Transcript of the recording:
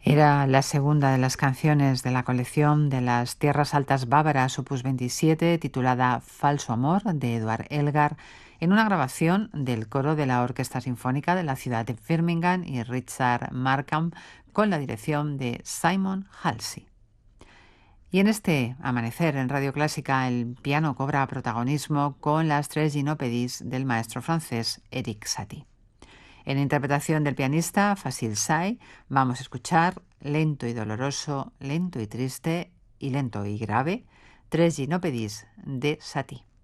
Era la segunda de las canciones de la colección de las Tierras Altas Bávaras, opus 27, titulada Falso Amor, de Eduard Elgar, en una grabación del coro de la Orquesta Sinfónica de la ciudad de Birmingham y Richard Markham, con la dirección de Simon Halsey. Y en este amanecer en Radio Clásica, el piano cobra protagonismo con las tres ginopédies del maestro francés Erik Satie. En interpretación del pianista Fasil Say, vamos a escuchar Lento y doloroso, lento y triste y lento y grave, tres ginopédies de Satie.